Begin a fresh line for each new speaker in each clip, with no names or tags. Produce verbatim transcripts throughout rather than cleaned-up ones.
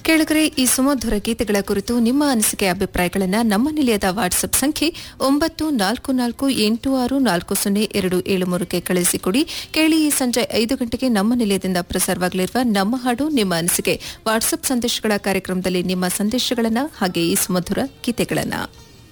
ಕೇಳಿದರೆ ಈ ಸುಮಧುರ ಗೀತೆಗಳ ಕುರಿತು ನಿಮ್ಮ ಅನಿಸಿಕೆ ಅಭಿಪ್ರಾಯಗಳನ್ನು ನಮ್ಮ ನಿಲಯದ ವಾಟ್ಸ್ಆಪ್ ಸಂಖ್ಯೆ ಒಂಬತ್ತು ನಾಲ್ಕು ನಾಲ್ಕು ಎಂಟು ಆರು ನಾಲ್ಕು ಸೊನ್ನೆ ಎರಡು ಏಳು ಮೂರಕ್ಕೆ ಕಳಿಸಿಕೊಡಿ. ಕೇಳಿ ಈ ಸಂಜೆ ಐದು ಗಂಟೆಗೆ ನಮ್ಮ ನಿಲಯದಿಂದ ಪ್ರಸಾರವಾಗಲಿರುವ ನಮ್ಮ ಹಾಡು ನಿಮ್ಮ ಅನಿಸಿಕೆ ವಾಟ್ಸ್ಆಪ್ ಸಂದೇಶಗಳ ಕಾರ್ಯಕ್ರಮದಲ್ಲಿ ನಿಮ್ಮ ಸಂದೇಶಗಳನ್ನು ಹಾಗೆ ಈ ಸುಮಧುರ ಗೀತೆಗಳನ್ನು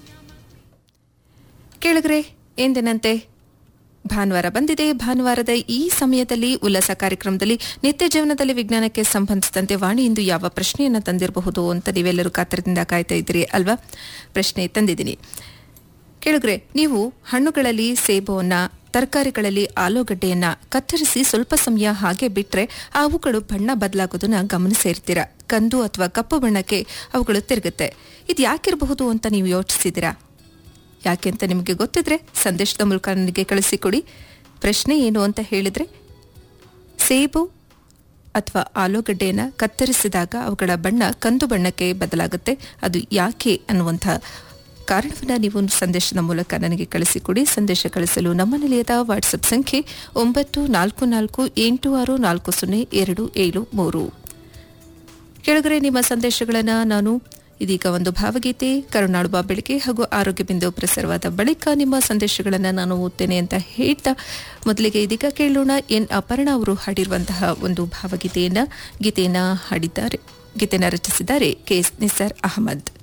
ಕೇಳಿದರೆ ಎಂದಿನಂತೆ ಭಾನುವಾರ ಬಂದಿದೆ. ಭಾನುವಾರದ ಈ ಸಮಯದಲ್ಲಿ ಉಲ್ಲಾಸ ಕಾರ್ಯಕ್ರಮದಲ್ಲಿ ನಿತ್ಯ ಜೀವನದಲ್ಲಿ ವಿಜ್ಞಾನಕ್ಕೆ ಸಂಬಂಧಿಸಿದಂತೆ ವಾಣಿ ಇಂದು ಯಾವ ಪ್ರಶ್ನೆಯನ್ನು ತಂದಿರಬಹುದು ಅಂತ ನೀವೆಲ್ಲರೂ ಕಾತರದಿಂದ ಕಾಯ್ತಾ ಇದ್ದೀರಿ ಅಲ್ವಾ? ಪ್ರಶ್ನೆ ತಂದಿದ್ದೀನಿ. ಕೇಳಿದ್ರೆ, ನೀವು ಹಣ್ಣುಗಳಲ್ಲಿ ಸೇಬುವನ್ನ, ತರಕಾರಿಗಳಲ್ಲಿ ಆಲೂಗಡ್ಡೆಯನ್ನ ಕತ್ತರಿಸಿ ಸ್ವಲ್ಪ ಸಮಯ ಹಾಗೆ ಬಿಟ್ರೆ ಅವುಗಳು ಬಣ್ಣ ಬದಲಾಗೋದನ್ನ ಗಮನಿಸಿರ್ತೀರಾ. ಕಂದು ಅಥವಾ ಕಪ್ಪು ಬಣ್ಣಕ್ಕೆ ಅವುಗಳು ತಿರುಗುತ್ತೆ. ಇದು ಯಾಕಿರಬಹುದು ಅಂತ ನೀವು ಯೋಚಿಸಿದ್ದೀರಾ? ಯಾಕೆ ಅಂತ ನಿಮಗೆ ಗೊತ್ತಿದ್ರೆ ಸಂದೇಶದ ಮೂಲಕ ನನಗೆ ಕಳಿಸಿಕೊಡಿ. ಪ್ರಶ್ನೆ ಏನು ಅಂತ ಹೇಳಿದ್ರೆ, ಸೇಬು ಅಥವಾ ಆಲೂಗಡ್ಡೆಯನ್ನು ಕತ್ತರಿಸಿದಾಗ ಅವುಗಳ ಬಣ್ಣ ಕಂದು ಬಣ್ಣಕ್ಕೆ ಬದಲಾಗುತ್ತೆ. ಅದು ಯಾಕೆ ಅನ್ನುವಂಥ ಕಾರಣವನ್ನು ನೀವು ಸಂದೇಶದ ಮೂಲಕ ನನಗೆ ಕಳಿಸಿಕೊಡಿ. ಸಂದೇಶ ಕಳಿಸಲು ನಮ್ಮ ನಿಲಯದ ವಾಟ್ಸ್ಆಪ್ ಸಂಖ್ಯೆ ಒಂಬತ್ತು ನಾಲ್ಕು ನಾಲ್ಕು ಎಂಟು ಆರು ನಾಲ್ಕು ಸೊನ್ನೆ ಎರಡು ಏಳು ಮೂರು. ಕೆಳಗಡೆ ನಿಮ್ಮ ಸಂದೇಶಗಳನ್ನು ನಾನು ಇದೀಗ ಒಂದು ಭಾವಗೀತೆ, ಕರುನಾಡುವ ಬೆಳಗ್ಗೆ ಹಾಗೂ ಆರೋಗ್ಯ ಬಿಂದು ಪ್ರಸಾರವಾದ ಬಳಿಕ ನಿಮ್ಮ ಸಂದೇಶಗಳನ್ನು ನಾನು ಓದ್ತೇನೆ ಅಂತ ಹೇಳ್ತಾ ಮೊದಲಿಗೆ ಇದೀಗ ಕೇಳೋಣ ಎನ್ ಅಪರ್ಣ ಅವರು ಹಾಡಿರುವಂತಹ ಒಂದು ಭಾವಗೀತೆಯನ್ನ ಗೀತೆಯನ್ನ ಹಾಡಿದ್ದಾರೆ ಗೀತೆಯನ್ನು ರಚಿಸಿದ್ದಾರೆ ಕೆ ಎಸ್ ನಿಸಾರ್ ಅಹಮದ್.